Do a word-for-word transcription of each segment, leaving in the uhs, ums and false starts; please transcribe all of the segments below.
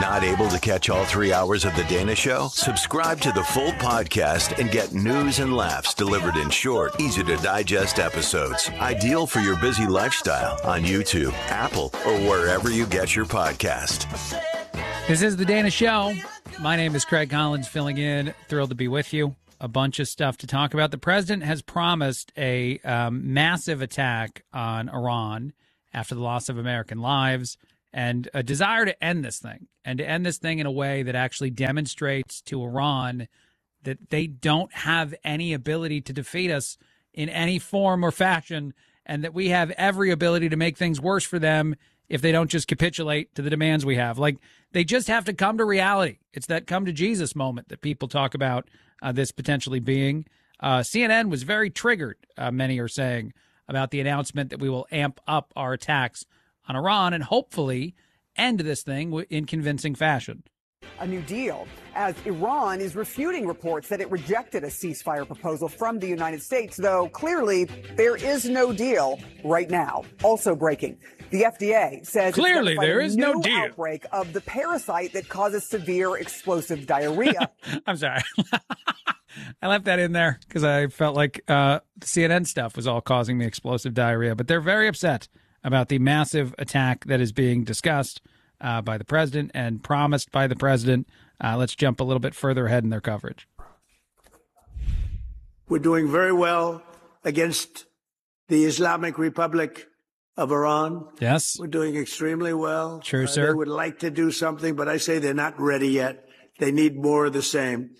Not able to catch all three hours of The Dana Show? Subscribe to the full podcast and get news and laughs delivered in short, easy-to-digest episodes. Ideal for your busy lifestyle on YouTube, Apple, or wherever you get your podcast. This is The Dana Show. My name is Craig Collins, filling in. Thrilled to be with you. A bunch of stuff to talk about. The president has promised a um, massive attack on Iran after the loss of American lives, and a desire to end this thing, and to end this thing in a way that actually demonstrates to Iran that they don't have any ability to defeat us in any form or fashion, and that we have every ability to make things worse for them if they don't just capitulate to the demands we have. Like, they just have to come to reality. It's that come to Jesus moment that people talk about uh, this potentially being. Uh, C N N was very triggered, uh, many are saying, about the announcement that we will amp up our attacks on Iran and hopefully end this thing in convincing fashion. A new deal, as Iran is refuting reports that it rejected a ceasefire proposal from the United States, though clearly there is no deal right now. Also breaking, the F D A says clearly there is no deal. Outbreak of the parasite that causes severe explosive diarrhea. I'm sorry. I left that in there because I felt like uh, the C N N stuff was all causing me explosive diarrhea. But they're very upset about the massive attack that is being discussed uh, by the president and promised by the president. Uh, let's jump a little bit further ahead in their coverage. We're doing very well against the Islamic Republic of Iran. Yes. We're doing extremely well. True, uh, sir. They would like to do something, but I say they're not ready yet. They need more of the same.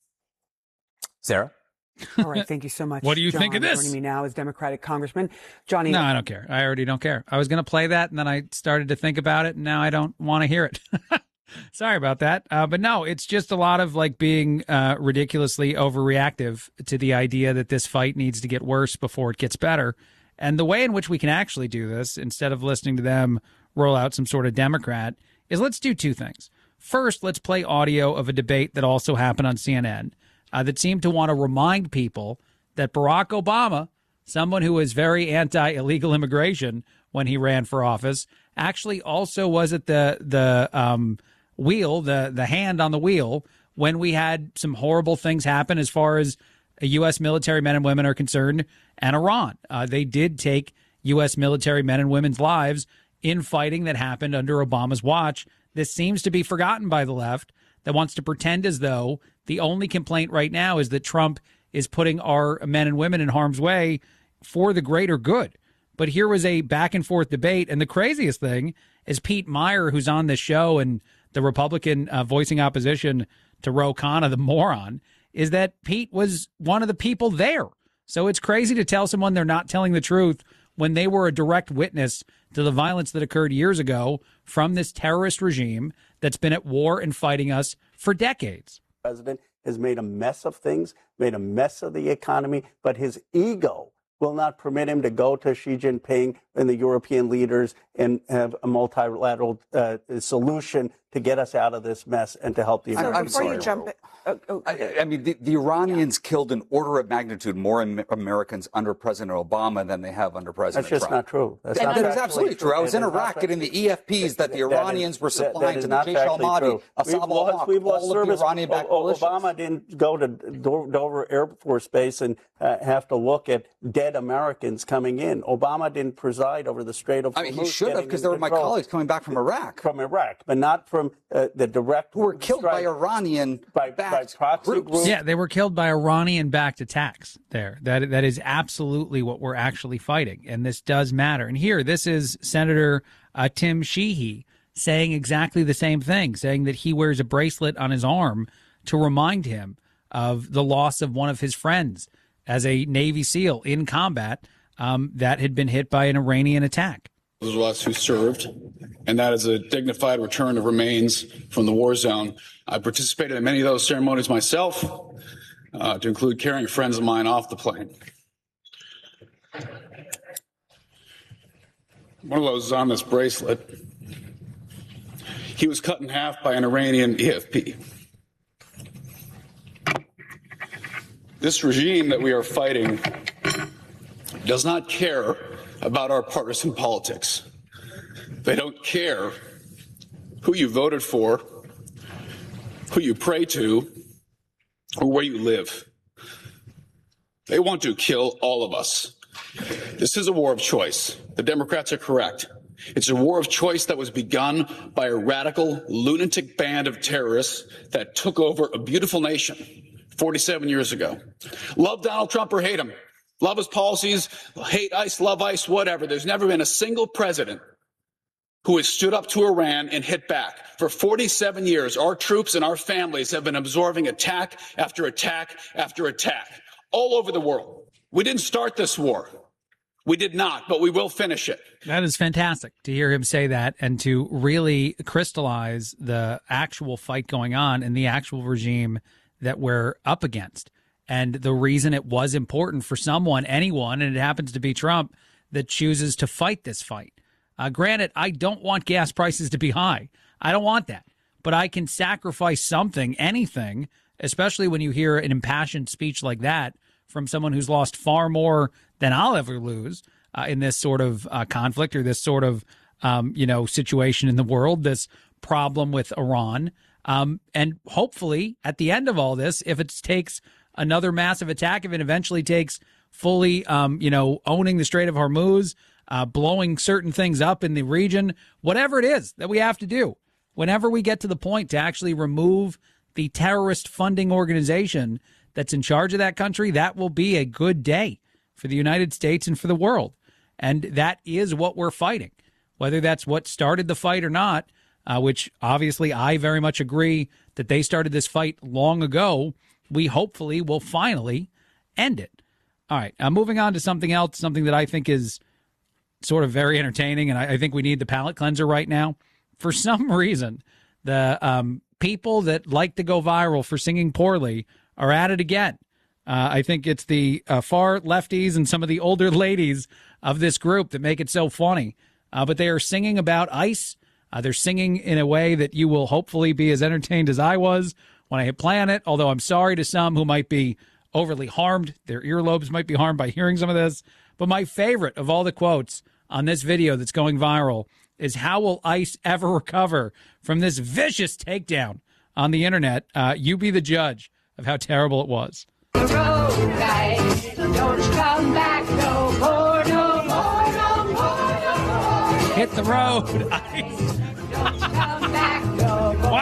Sarah? All right, thank you so much. What do you John. think of this? Joining me now is Democratic Congressman Johnny. No, I don't care. I already don't care. I was going to play that, and then I started to think about it, and now I don't want to hear it. Sorry about that. Uh, but no, it's just a lot of like being uh, ridiculously overreactive to the idea that this fight needs to get worse before it gets better. And the way in which we can actually do this, instead of listening to them roll out some sort of Democrat, is let's do two things. First, let's play audio of a debate that also happened on C N N. Uh, that seemed to want to remind people that Barack Obama, someone who was very anti-illegal immigration when he ran for office, actually also was at the the um, wheel, the the hand on the wheel, when we had some horrible things happen as far as U S military men and women are concerned, and Iran. Uh, they did take U S military men and women's lives in fighting that happened under Obama's watch. This seems to be forgotten by the left, that wants to pretend as though the only complaint right now is that Trump is putting our men and women in harm's way for the greater good. But here was a back and forth debate. And the craziest thing is Pete Meyer, who's on this show, and the Republican uh, voicing opposition to Ro Khanna, the moron, is that Pete was one of the people there. So it's crazy to tell someone they're not telling the truth when they were a direct witness to the violence that occurred years ago from this terrorist regime that's been at war and fighting us for decades. The president has made a mess of things, made a mess of the economy, but his ego will not permit him to go to Xi Jinping and the European leaders and have a multilateral uh, solution to get us out of this mess and to help the American I'm Before sorry. you jump in, oh, oh, I, I mean, the, the Iranians yeah. killed an order of magnitude more Am- Americans under President Obama than they have under President Trump. That's just Trump. not true. That's that, not that is absolutely true. true. I was in Iraq getting the E F Ps that the Iranians that is, were supplying to the Jaish al-Mahdi, Assam al-Haq, we've lost all service. of the Iranian-backed o- militias. Obama didn't go to Dover Air Force Base and uh, have to look at dead Americans coming in. Obama didn't preside over the Strait of Hormuz. I mean, he should have, because there were my colleagues coming back from Iraq. From Iraq, but not from uh, the direct... Who were killed by Iranian by, by proxy groups. groups. Yeah, they were killed by Iranian-backed attacks there. That That is absolutely what we're actually fighting, and this does matter. And here, this is Senator uh, Tim Sheehy saying exactly the same thing, saying that he wears a bracelet on his arm to remind him of the loss of one of his friends as a Navy SEAL in combat um, that had been hit by an Iranian attack. Those of us who served, and that is a dignified return of remains from the war zone. I participated in many of those ceremonies myself, uh, to include carrying friends of mine off the plane. One of those is on this bracelet. He was cut in half by an Iranian E F P. This regime that we are fighting does not care about our partisan politics. They don't care who you voted for, who you pray to, or where you live. They want to kill all of us. This is a war of choice. The Democrats are correct. It's a war of choice that was begun by a radical, lunatic band of terrorists that took over a beautiful nation forty-seven years ago. Love Donald Trump or hate him. Love his policies, hate ICE, love ICE, whatever. There's never been a single president who has stood up to Iran and hit back. For forty-seven years, our troops and our families have been absorbing attack after attack after attack all over the world. We didn't start this war. We did not, but we will finish it. That is fantastic to hear him say that and to really crystallize the actual fight going on and the actual regime that we're up against. And the reason it was important for someone, anyone, and it happens to be Trump, that chooses to fight this fight. Uh, granted, I don't want gas prices to be high. I don't want that. But I can sacrifice something, anything, especially when you hear an impassioned speech like that from someone who's lost far more than I'll ever lose uh, in this sort of uh, conflict or this sort of, um, you know, situation in the world, this problem with Iran. Um, and hopefully at the end of all this, if it takes another massive attack, if it eventually takes fully, um, you know, owning the Strait of Hormuz, uh, blowing certain things up in the region, whatever it is that we have to do, whenever we get to the point to actually remove the terrorist funding organization that's in charge of that country, that will be a good day for the United States and for the world. And that is what we're fighting, whether that's what started the fight or not, uh, which obviously I very much agree that they started this fight long ago. We hopefully will finally end it. All right. Uh, moving on to something else, something that I think is sort of very entertaining, and I, I think we need the palate cleanser right now. For some reason, the um, people that like to go viral for singing poorly are at it again. Uh, I think it's the uh, far lefties and some of the older ladies of this group that make it so funny. Uh, but they are singing about ICE. Uh, they're singing in a way that you will hopefully be as entertained as I was when I hit play on it, although I'm sorry to some who might be overly harmed. Their earlobes might be harmed by hearing some of this. But my favorite of all the quotes on this video that's going viral is, how will ICE ever recover from this vicious takedown on the internet? Uh, you be the judge of how terrible it was. The road, guys, don't come back no more, no more, no more, no more. Hit the road, ICE. Don't come back no more.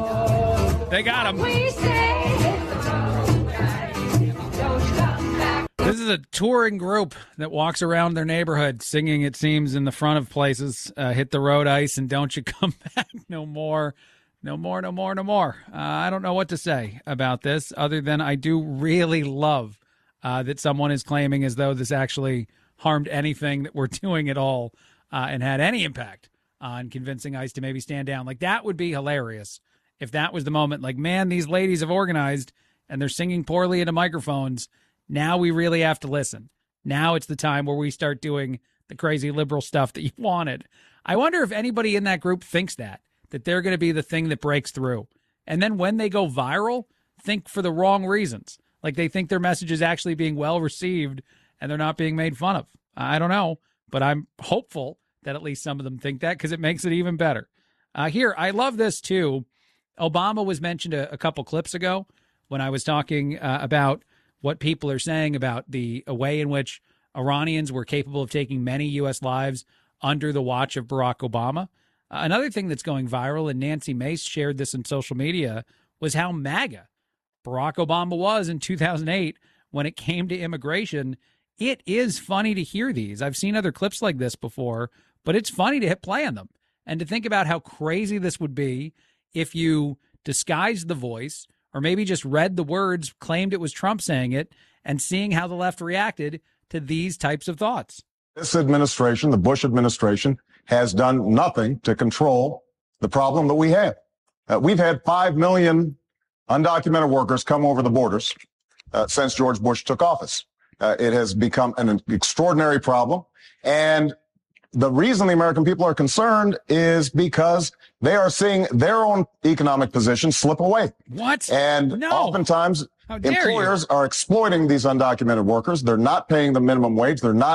Wow. They got him. We say hit the road, guys, don't come back. This is a touring group that walks around their neighborhood singing, it seems, in the front of places. Uh, hit the road, ICE, and don't you come back no more. No more, no more, no more. Uh, I don't know what to say about this other than I do really love uh, that someone is claiming as though this actually harmed anything that we're doing at all uh, and had any impact on convincing ICE to maybe stand down. Like, that would be hilarious if that was the moment. Like, man, these ladies have organized and they're singing poorly into microphones. Now we really have to listen. Now it's the time where we start doing the crazy liberal stuff that you wanted. I wonder if anybody in that group thinks that. that they're going to be the thing that breaks through. And then when they go viral, think for the wrong reasons. Like they think their message is actually being well received and they're not being made fun of. I don't know, but I'm hopeful that at least some of them think that, because it makes it even better. Uh, here, I love this too. Obama was mentioned a, a couple clips ago when I was talking uh, about what people are saying about the way in which Iranians were capable of taking many U S lives under the watch of Barack Obama. Uh, another thing that's going viral, and Nancy Mace shared this on social media, was how MAGA Barack Obama was in two thousand eight when it came to immigration. It is funny to hear these. I've seen other clips like this before, but it's funny to hit play on them and to think about how crazy this would be if you disguised the voice or maybe just read the words, claimed it was Trump saying it, and seeing how the left reacted to these types of thoughts. This administration, the Bush administration, has done nothing to control the problem that we have. Uh, we've had five million undocumented workers come over the borders uh, since George Bush took office. Uh, it has become an extraordinary problem. And the reason the American people are concerned is because they are seeing their own economic position slip away. What? And no. oftentimes How dare employers you? are exploiting these undocumented workers. They're not paying the minimum wage. They're not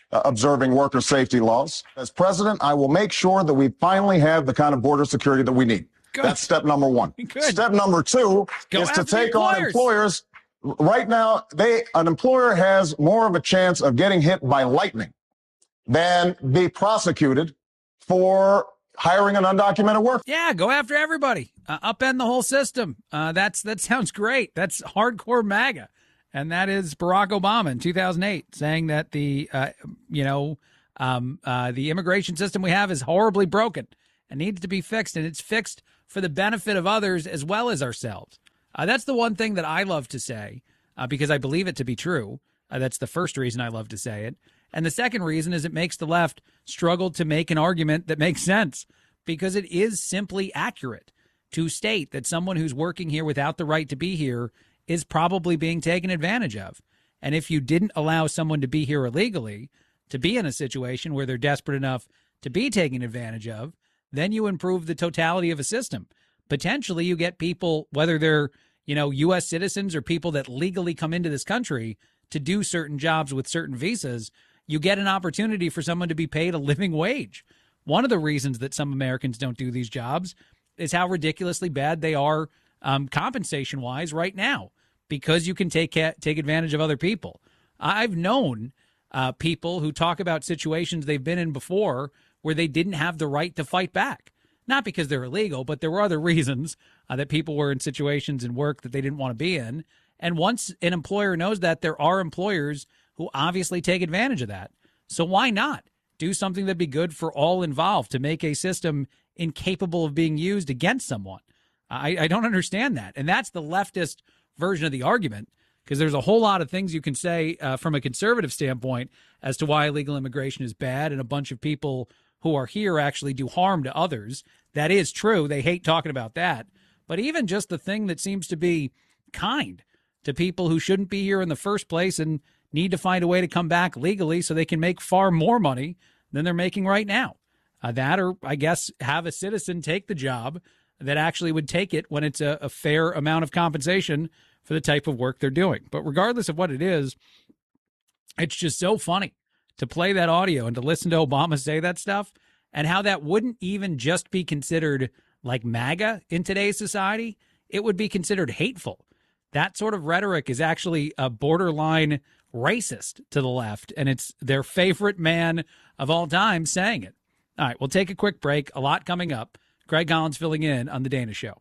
uh, observing worker safety laws. As president, I will make sure that we finally have the kind of border security that we need. Good. That's step number one. Good. Step number two Go is to take on employers. Right now, they an employer has more of a chance of getting hit by lightning than be prosecuted for hiring an undocumented worker. Yeah, go after everybody. Uh, upend the whole system. Uh, that's that sounds great. That's hardcore MAGA. And that is Barack Obama in two thousand eight saying that the, uh, you know, um, uh, the immigration system we have is horribly broken and needs to be fixed. And it's fixed for the benefit of others as well as ourselves. Uh, that's the one thing that I love to say uh, because I believe it to be true. Uh, that's the first reason I love to say it. And the second reason is it makes the left struggle to make an argument that makes sense because it is simply accurate to state that someone who's working here without the right to be here is probably being taken advantage of. And if you didn't allow someone to be here illegally, to be in a situation where they're desperate enough to be taken advantage of, then you improve the totality of a system. Potentially you get people, whether they're, you know, U S citizens or people that legally come into this country to do certain jobs with certain visas, you get an opportunity for someone to be paid a living wage. One of the reasons that some Americans don't do these jobs is how ridiculously bad they are um, compensation-wise right now, because you can take take advantage of other people. I've known uh, people who talk about situations they've been in before where they didn't have the right to fight back. Not because they're illegal, but there were other reasons uh, that people were in situations and work that they didn't want to be in. And once an employer knows that, there are employers who obviously take advantage of that. So why not do something that'd be good for all involved to make a system incapable of being used against someone? I, I don't understand that. And that's the leftist version of the argument, because there's a whole lot of things you can say uh, from a conservative standpoint as to why illegal immigration is bad and a bunch of people who are here actually do harm to others. That is true. They hate talking about that. But even just the thing that seems to be kind to people who shouldn't be here in the first place and need to find a way to come back legally so they can make far more money than they're making right now. Uh, that, or I guess have a citizen take the job that actually would take it when it's a, a fair amount of compensation for the type of work they're doing. But regardless of what it is, it's just so funny to play that audio and to listen to Obama say that stuff, and how that wouldn't even just be considered like MAGA in today's society. It would be considered hateful. That sort of rhetoric is actually a borderline racist to the left, and it's their favorite man of all time saying it. All right, we'll take a quick break. A lot coming up. Greg Collins filling in on The Dana Show.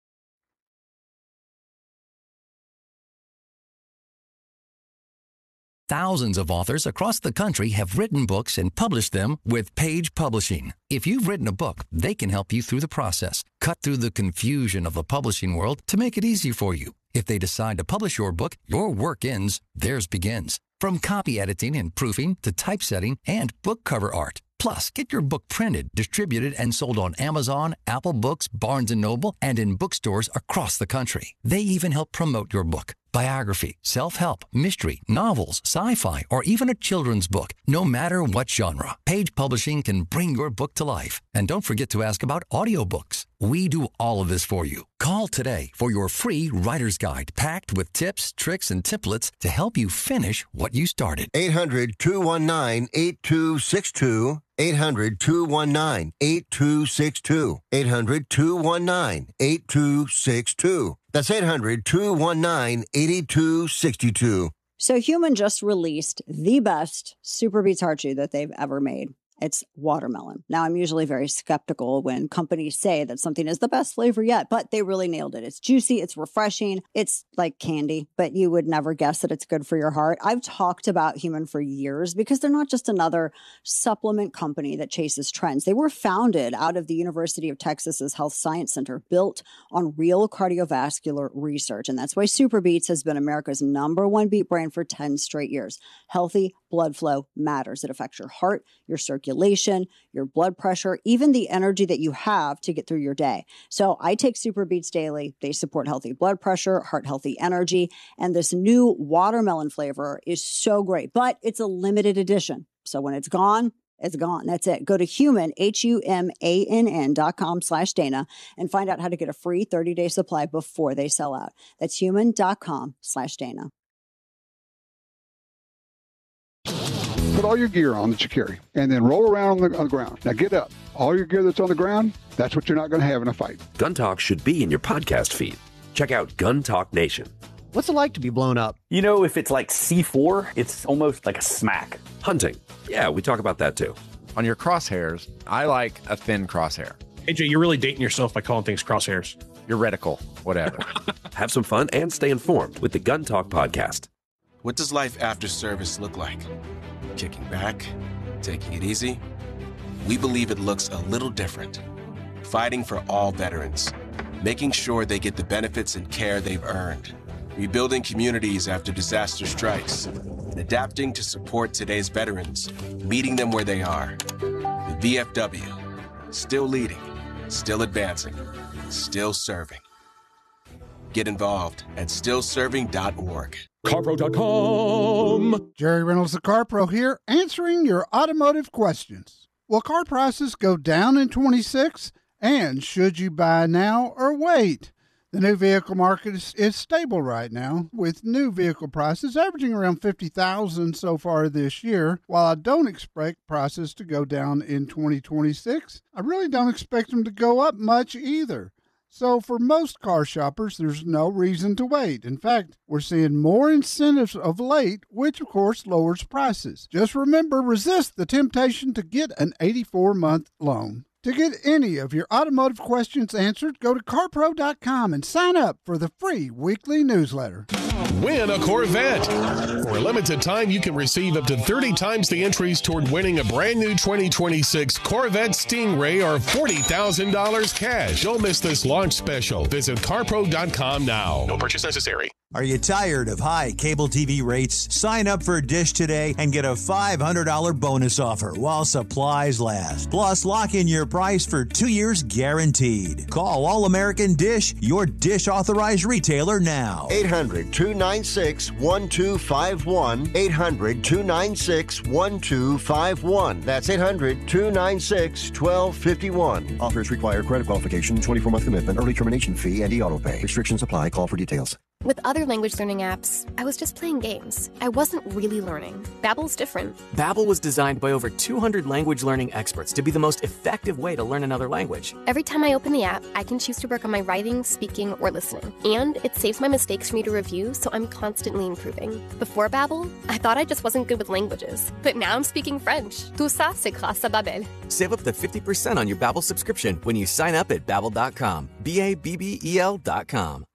Thousands of authors across the country have written books and published them with Page Publishing. If you've written a book, they can help you through the process. Cut through the confusion of the publishing world to make it easy for you. If they decide to publish your book, your work ends, theirs begins. From copy editing and proofing to typesetting and book cover art. Plus, get your book printed, distributed, and sold on Amazon, Apple Books, Barnes and Noble, and in bookstores across the country. They even help promote your book. Biography, self-help, mystery, novels, sci-fi, or even a children's book. No matter what genre, Page Publishing can bring your book to life. And don't forget to ask about audiobooks. We do all of this for you. Call today for your free writer's guide packed with tips, tricks, and templates to help you finish what you started. eight hundred, two one nine, eight two six two. eight hundred, two one nine, eight two six two. eight hundred, two one nine, eight two six two. That's eight hundred, two one nine, eight two six two. So Human just released the best Super Beets Heart Chew that they've ever made. It's watermelon. Now, I'm usually very skeptical when companies say that something is the best flavor yet, but they really nailed it. It's juicy. It's refreshing. It's like candy, but you would never guess that it's good for your heart. I've talked about Human for years because they're not just another supplement company that chases trends. They were founded out of the University of Texas's Health Science Center, built on real cardiovascular research. And that's why Super Beets has been America's number one beet brand for ten straight years. Healthy blood flow matters. It affects your heart, your circulation, your blood pressure, even the energy that you have to get through your day. So I take Super Beets daily. They support healthy blood pressure, heart healthy energy, and this new watermelon flavor is so great, but it's a limited edition. So when it's gone, it's gone. That's it. Go to human, H U M A N N dot com slash Dana and find out how to get a free thirty-day supply before they sell out. That's human dot com slash Dana. The put all your gear on that you carry, and then roll around on the, on the ground. Now get up. All your gear that's on the ground, that's what you're not going to have in a fight. Gun Talk should be in your podcast feed. Check out Gun Talk Nation. What's it like to be blown up? You know, if it's like C four, it's almost like a smack. Hunting. Yeah, we talk about that too. On your crosshairs, I like a thin crosshair. A J, you're really dating yourself by calling things crosshairs. Your reticle, whatever. Have some fun and stay informed with the Gun Talk podcast. What does life after service look like? Kicking back? Taking it easy? We believe it looks a little different. Fighting for all veterans. Making sure they get the benefits and care they've earned. Rebuilding communities after disaster strikes. And adapting to support today's veterans. Meeting them where they are. The V F W. Still leading. Still advancing. Still serving. Get involved at still serving dot org. CarPro dot com. Jerry Reynolds, the CarPro here, answering your automotive questions. Will car prices go down in twenty-six? And should you buy now or wait? The new vehicle market is, is stable right now, with new vehicle prices averaging around fifty thousand dollars so far this year. While I don't expect prices to go down in twenty twenty-six, I really don't expect them to go up much either. So for most car shoppers, there's no reason to wait. In fact, we're seeing more incentives of late, which of course lowers prices. Just remember, resist the temptation to get an eighty-four month loan. To get any of your automotive questions answered, go to car pro dot com and sign up for the free weekly newsletter. Win a Corvette. For a limited time, you can receive up to thirty times the entries toward winning a brand new twenty twenty-six Corvette Stingray or forty thousand dollars cash. Don't miss this launch special. Visit car pro dot com now. No purchase necessary. Are you tired of high cable T V rates? Sign up for Dish today and get a five hundred dollars bonus offer while supplies last. Plus, lock in your price for two years guaranteed. Call All American Dish, your Dish authorized retailer now. eight hundred, two nine six, one two five one. eight hundred, two nine six, one two five one. That's eight hundred, two nine six, one two five one. Offers require credit qualification, twenty-four month commitment, early termination fee, and e-auto pay. Restrictions apply. Call for details. With other language learning apps, I was just playing games. I wasn't really learning. Babbel's different. Babbel was designed by over two hundred language learning experts to be the most effective way to learn another language. Every time I open the app, I can choose to work on my writing, speaking, or listening. And it saves my mistakes for me to review, so I'm constantly improving. Before Babbel, I thought I just wasn't good with languages. But now I'm speaking French. Tout ça, c'est grâce à Babbel. Save up to fifty percent on your Babbel subscription when you sign up at babbel dot com. B A B B E L dot com.